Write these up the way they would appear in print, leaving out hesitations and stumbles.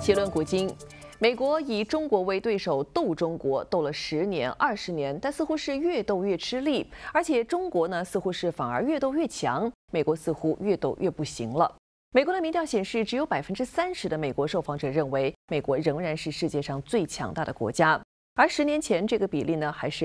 结论古今，美国以中国为对手斗中国，斗了10年、20年，但似乎是越斗越吃力，而且中国呢似乎是反而越斗越强，美国似乎越斗越不行了。美国的民调显示，只有30%的美国受访者认为美国仍然是世界上最强大的国家，而10年前这个比例呢还是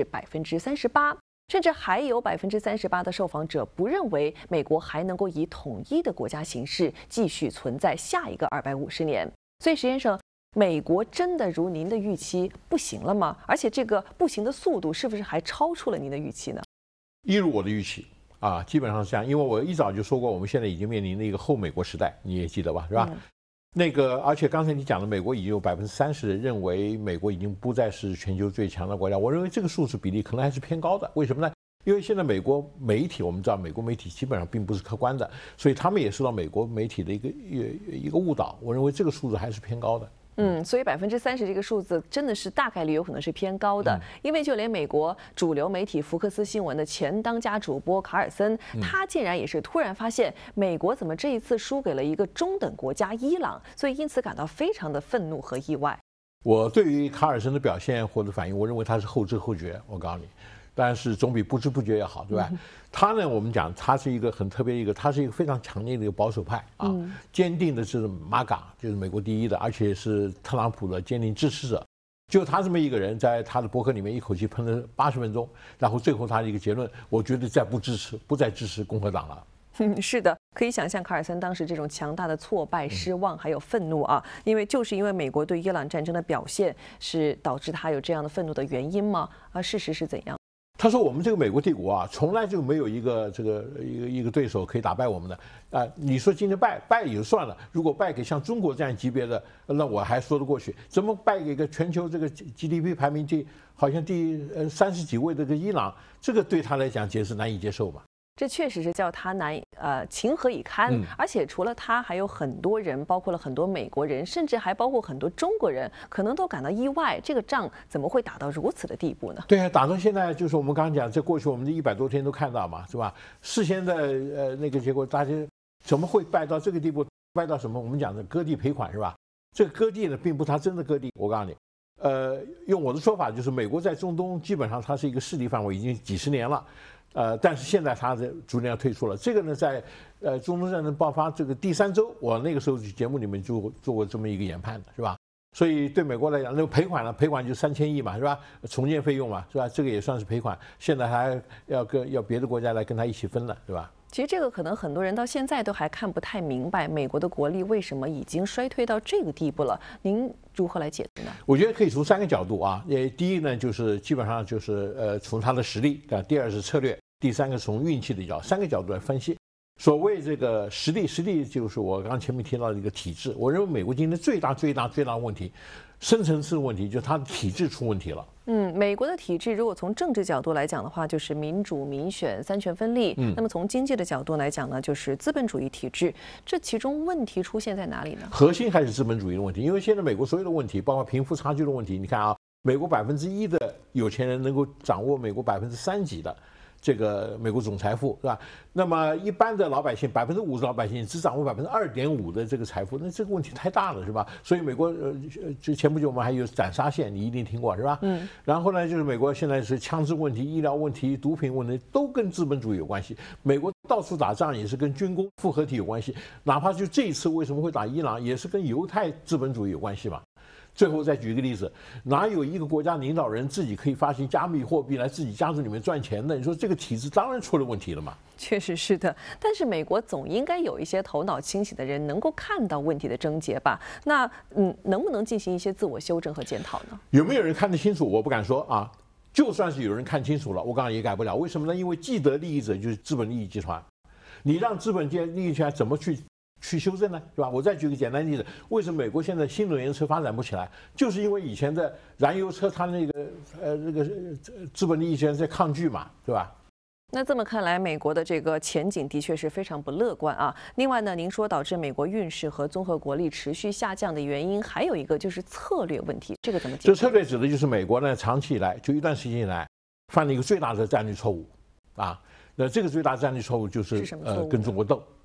38%，甚至还有38%的受访者不认为美国还能够以统一的国家形式继续存在下一个250年。所以石先生，美国真的如您的预期不行了吗？而且这个不行的速度是不是还超出了您的预期呢？ 一如我的预期啊，基本上是这样。因为我一早就说过，我们现在已经面临了一个后美国时代，你也记得吧，是吧？而且刚才你讲的，美国已经有30%人认为美国已经不再是全球最强的国家。我认为这个数字比例可能还是偏高的。为什么呢？因为现在美国媒体，我们知道美国媒体基本上并不是客观的，所以他们也受到美国媒体的一个误导。我认为这个数字还是偏高的。 所以30%这个数字真的是大概率有可能是偏高的，因为就连美国主流媒体福克斯新闻的前当家主播卡尔森，他竟然也是突然发现美国怎么这一次输给了一个中等国家伊朗，所以因此感到非常的愤怒和意外。 我对于卡尔森的表现或者反应，我认为他是后知后觉。我告诉你。但是总比不知不觉要好，对吧？他呢，我们讲他是一个很特别他是一个非常强烈的一个保守派啊，坚定的是MAGA，就是美国第一的，而且是特朗普的坚定支持者。就他这么一个人，在他的博客里面一口气喷了80分钟，然后最后他的一个结论，我觉得不再支持共和党了。 是的，可以想象卡尔森当时这种强大的挫败、失望还有愤怒啊，因为美国对伊朗战争的表现是导致他有这样的愤怒的原因吗？事实是怎样？ 他说：“我们这个美国帝国啊，从来就没有一个对手可以打败我们的你说今天败也就算了，如果败给像中国这样级别的，那我还说得过去。怎么败给一个全球这个 GDP 排名好像第30几位的这个伊朗，这个对他来讲简直难以接受吧？” 这确实是叫他情何以堪，而且除了他，还有很多人，包括了很多美国人，甚至还包括很多中国人，可能都感到意外，这个仗怎么会打到如此的地步呢？ 对啊，打到现在就是我们刚刚讲，这过去我们这100多天都看到嘛，是吧？事先的那个结果，大家怎么会败到这个地步？败到什么？我们讲的割地赔款是吧？这个割地呢，并不是他真的割地，我告诉你。用我的说法，就是美国在中东基本上它是一个势力范围，已经几十年了。但是现在它逐渐要退出了。这个呢，在中东战争爆发这个第3周，我那个时候节目里面就做过这么一个研判的，是吧？所以对美国来讲，那个赔款呢，赔款就3000亿嘛，是吧？重建费用嘛，是吧？这个也算是赔款。现在还要别的国家来跟他一起分了，对吧？ 其实这个可能很多人到现在都还看不太明白，美国的国力为什么已经衰退到这个地步了？您如何来解读呢？ 我觉得可以从3个角度啊。第一呢，就是基本上就是从它的实力；第二是策略；第3个从运气的3个角度来分析。所谓这个实力就是我刚前面提到的一个体制。我认为美国今天最大的问题，深层次的问题就是它的体制出问题了。 美国的体制如果从政治角度来讲的话，就是民主、民选、3权分立。那么从经济的角度来讲呢，就是资本主义体制。这其中问题出现在哪里呢？ 核心还是资本主义的问题。因为现在美国所有的问题，包括贫富差距的问题，你看啊，美国1%的有钱人能够掌握美国3%几的这个美国总财富，是吧？那么一般的老百姓，50%的老百姓只掌握2.5%的这个财富，那这个问题太大了，是吧？所以美国前不久我们还有斩杀线，你一定听过，是吧？然后呢，就是美国现在是枪支问题、医疗问题、毒品问题都跟资本主义有关系。美国到处打仗也是跟军工复合体有关系，哪怕就这一次为什么会打伊朗，也是跟犹太资本主义有关系嘛。最后再举一个例子，哪有一个国家领导人自己可以发行加密货币来自己家族里面赚钱的？你说这个体制当然出了问题了嘛？ 确实是的，但是美国总应该有一些头脑清醒的人能够看到问题的症结吧？那能不能进行一些自我修正和检讨呢？ 有没有人看得清楚？我不敢说啊。就算是有人看清楚了，我刚刚也改不了。为什么呢？因为既得利益者就是资本利益集团，你让资本利益集团怎么去修正呢，是吧？我再举个简单例子，为什么美国现在新能源车发展不起来？就是因为以前的燃油车，它那个资本利益集团在抗拒嘛，对吧？ 那这么看来，美国的这个前景的确是非常不乐观啊。另外呢，您说导致美国运势和综合国力持续下降的原因，还有一个就是策略问题，这个怎么解决？ 这策略指的就是美国呢，长期以来就一段时间以来犯了一个最大的战略错误啊。那这个最大战略错误就是跟中国斗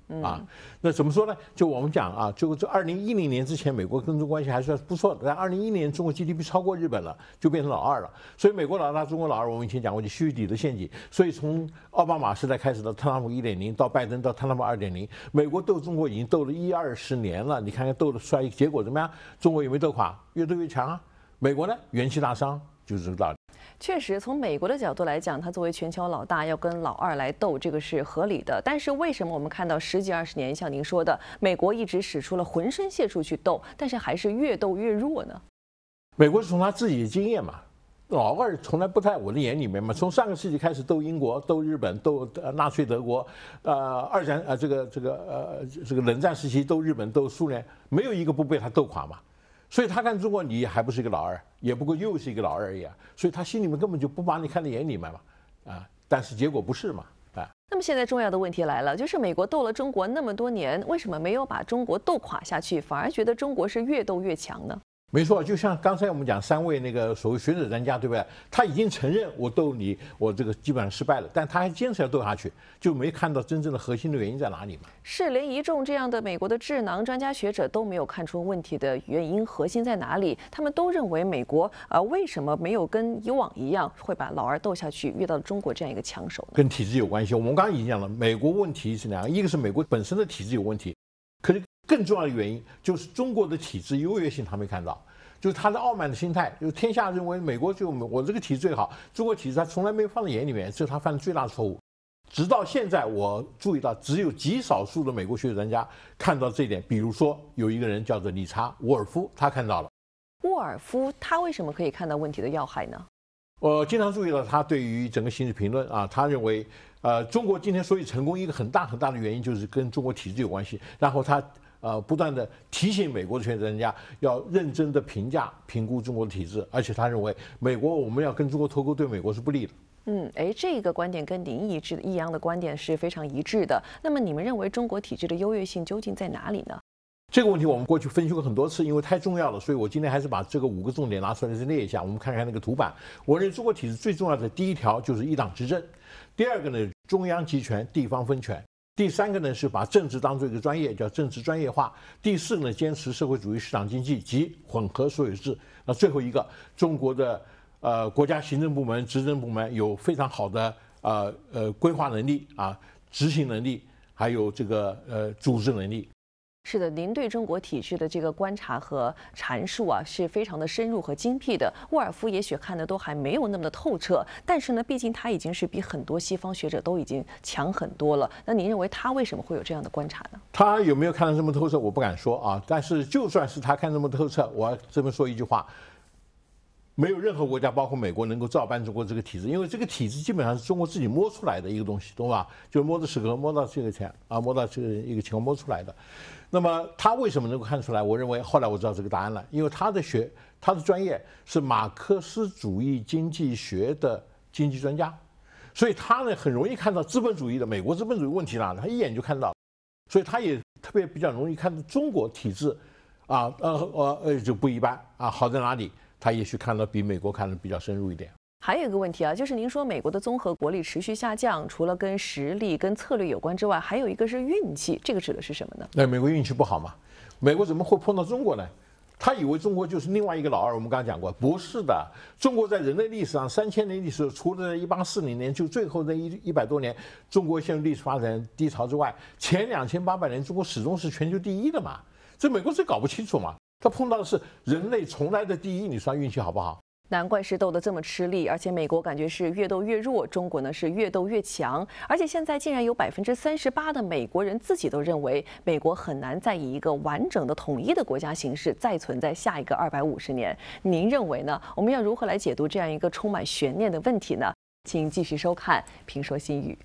啊。那怎么说呢？就我们讲啊，就这2010年之前，美国跟中国关系还算不错的。但2011年，中国 GDP 超过日本了，就变成老二了。所以美国老大，中国老二，我们以前讲过，就须臾底的陷阱。所以从奥巴马时代开始的特朗普1.0，到拜登到特朗普2.0，美国斗中国已经斗了20-20年了。你看看斗的衰，结果怎么样？中国有没有斗垮？越斗越强啊。美国呢，元气大伤，就是这个道理。 确实，从美国的角度来讲，它作为全球老大，要跟老二来斗，这个是合理的。但是为什么我们看到10几20年，像您说的，美国一直使出了浑身解数去斗，但是还是越斗越弱呢？ 美国是从他自己的经验嘛，老二从来不在我的眼里面嘛。从上个世纪开始斗英国、斗日本、斗纳粹德国，二战这个冷战时期斗日本、斗苏联，没有一个不被他斗垮嘛。所以他看中国，你还不是一个老二，也不过又是一个老二而已啊。所以他心里面根本就不把你看在眼里面嘛，啊，但是结果不是嘛，啊。 那么现在重要的问题来了，就是美国斗了中国那么多年，为什么没有把中国斗垮下去，反而觉得中国是越斗越强呢？ 没错，就像刚才我们讲3位那个所谓学者专家，对不对？他已经承认我斗你，我这个基本上失败了，但他还坚持要斗下去，就没看到真正的核心的原因在哪里嘛？ 是，连一众这样的美国的智囊专家学者都没有看出问题的原因核心在哪里，他们都认为美国为什么没有跟以往一样会把老二斗下去，遇到中国这样一个强手呢？ 跟体制有关系。我们刚刚已经讲了，美国问题是两个，一个是美国本身的体制有问题，可是更重要的原因就是中国的体制优越性他没看到。就是他的傲慢的心态，就是天下认为美国就我这个体制最好，中国体制他从来没有放在眼里面，这是他犯的最大的错误。直到现在，我注意到只有极少数的美国学者专家看到这一点，比如说有一个人叫做理查·沃尔夫，他看到了。 沃尔夫他为什么可以看到问题的要害呢？ 我经常注意到他对于整个形势评论啊，他认为中国今天所以成功一个很大很大的原因就是跟中国体制有关系，然后他不断的提醒美国的学者专家要认真的评估中国的体制，而且他认为美国我们要跟中国脱钩对美国是不利的。 这个观点跟您一样的观点是非常一致的。那么你们认为中国体制的优越性究竟在哪里呢？ 这个问题我们过去分析过很多次，因为太重要了，所以我今天还是把这个5个重点拿出来再列一下。我们看看那个图板。我认为中国体制最重要的第一条就是一党执政，第二个呢中央集权，地方分权。第3个呢是把政治当作一个专业，叫政治专业化。第4个呢坚持社会主义市场经济及混合所有制。那最后一个，中国的国家行政部门、执政部门有非常好的规划能力啊、执行能力，还有这个组织能力。 是的，您对中国体制的这个观察和阐述啊，是非常的深入和精辟的。沃尔夫也许看的都还没有那么的透彻，但是呢，毕竟他已经是比很多西方学者都已经强很多了。那您认为他为什么会有这样的观察呢？ 他有没有看得这么透彻，我不敢说啊。但是就算是他看这么透彻，我要这么说一句话。没有任何国家，包括美国，能够照搬中国这个体制，因为这个体制基本上是中国自己摸出来的一个东西，懂吧？就摸着石头摸到这个钱啊，摸到这个一个情况摸出来的。那么他为什么能够看出来？我认为后来我知道这个答案了，因为他的专业是马克思主义经济学的经济专家，所以他呢很容易看到资本主义的美国资本主义问题哪里，他一眼就看到，所以他也特别比较容易看到中国体制就不一般啊，好在哪里？他也许看得比美国看得比较深入一点。 还有一个问题啊，就是您说美国的综合国力持续下降，除了跟实力、跟策略有关之外，还有一个是运气，这个指的是什么呢？ 那美国运气不好嘛？美国怎么会碰到中国呢？他以为中国就是另外一个老二，我们刚才讲过，不是的。中国在人类历史上3000年历史，除了1840年就最后那100多年，中国陷入历史发展低潮之外，前2800年中国始终是全球第一的嘛。这美国最搞不清楚嘛。他碰到的是人类从来的第一，你算运气好不好？ 难怪是斗得这么吃力，而且美国感觉是越斗越弱，中国呢是越斗越强，而且现在竟然有38%的美国人自己都认为美国很难再以一个完整的统一的国家形式再存在下一个250年。您认为呢？我们要如何来解读这样一个充满悬念的问题呢？请继续收看《评说新语》。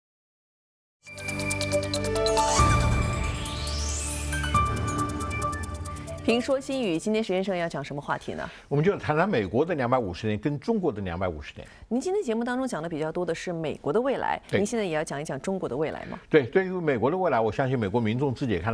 评说新语，今天石先生要讲什么话题呢？ 我们就谈谈美国的250年跟中国的250年。 您今天节目当中讲的比较多的是美国的未来，您现在也要讲一讲中国的未来吗？ 对，对于美国的未来，我相信美国民众自己也看